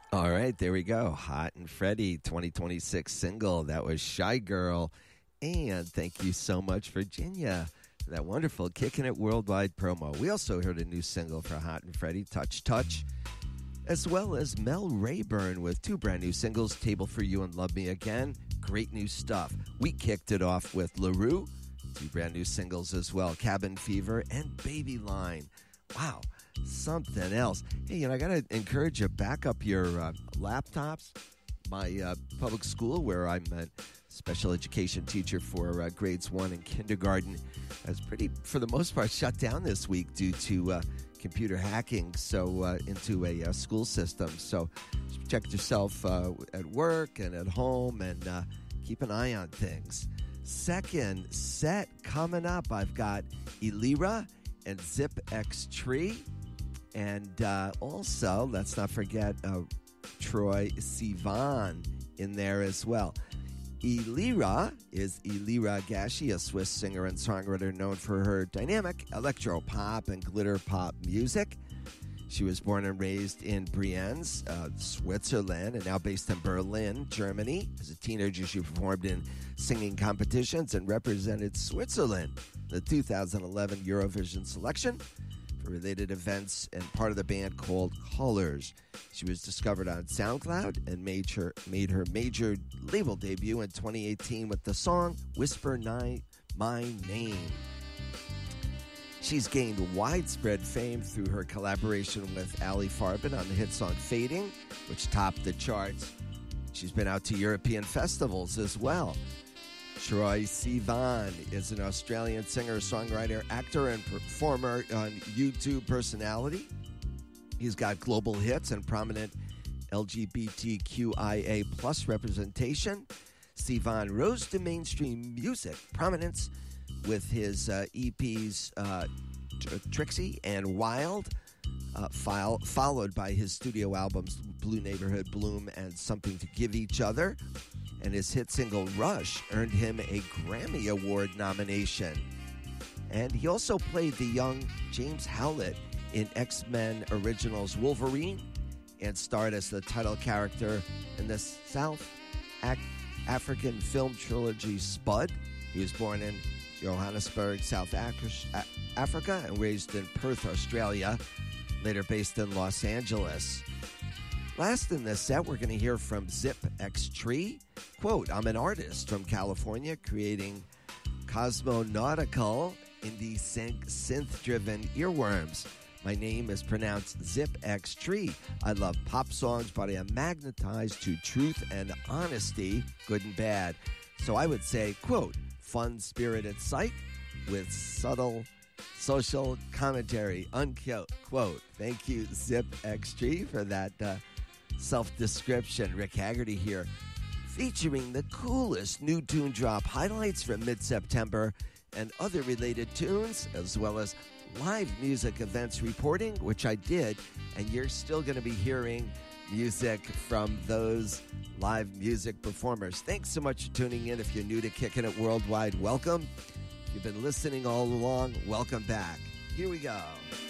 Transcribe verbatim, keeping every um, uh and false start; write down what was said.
All right, there we go. Hot and Freddie, twenty twenty-six single. That was Shy Girl. And thank you so much, Virginia, for that wonderful Kicking It Worldwide promo. We also heard a new single for Hot and Freddie, Touch Touch, as well as Mel Rayburn with two brand new singles, Table for You and Love Me Again. Great new stuff. We kicked it off with LaRue, two brand new singles as well, Cabin Fever and Baby Line. Wow. Something else. Hey, you know, I got to encourage you, back up your uh, laptops. My uh, public school, where I'm a special education teacher for uh, grades one and kindergarten, has pretty, for the most part, shut down this week due to uh, computer hacking so uh, into a uh, school system. So check yourself uh, at work and at home and uh, keep an eye on things. Second set coming up, I've got Elira and Zip X Tree. And uh, also, let's not forget uh, Troye Sivan in there as well. Elira is Elira Gashi, a Swiss singer and songwriter known for her dynamic electro-pop and glitter-pop music. She was born and raised in Brienz, uh, Switzerland, and now based in Berlin, Germany. As a teenager, she performed in singing competitions and represented Switzerland in the two thousand eleven Eurovision selection for related events and part of the band called Colors. She was discovered on SoundCloud and made her, made her major label debut in twenty eighteen with the song Whisper My Name. She's gained widespread fame through her collaboration with Ali Farben on the hit song Fading, which topped the charts. She's been out to European festivals as well. Troye Sivan is an Australian singer, songwriter, actor, and performer on YouTube personality. He's got global hits and prominent L G B T Q I A plus representation. Sivan rose to mainstream music prominence with his uh, E Ps uh, Trixie and Wild, uh, file, followed by his studio albums Blue Neighborhood, Bloom, and Something to Give Each Other. And his hit single Rush earned him a Grammy Award nomination. And he also played the young James Howlett in X-Men Originals Wolverine and starred as the title character in the South Ac- African film trilogy Spud. He was born in Johannesburg, South Africa, and raised in Perth, Australia, later based in Los Angeles. Last in this set, we're going to hear from Zip X Tree. Quote, I'm an artist from California creating cosmonautical indie synth-driven earworms. My name is pronounced Zip X Tree. I love pop songs, but I am magnetized to truth and honesty, good and bad. So I would say, quote, fun-spirited psych with subtle social commentary, unquote. Quote. Thank you, Zip X Tree, for that uh, self-description. Rick Haggerty here, featuring the coolest new tune drop highlights from mid-September and other related tunes, as well as live music events reporting, which I did, and you're still going to be hearing music from those live music performers. Thanks so much for tuning in. If you're new to Kicking It Worldwide, welcome. If you've been listening all along, welcome back. Here we go.